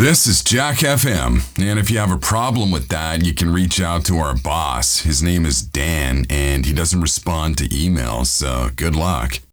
This is Jack FM, and if you have a problem with that, you can reach out to our boss. His name is Dan, and he doesn't respond to emails, so good luck.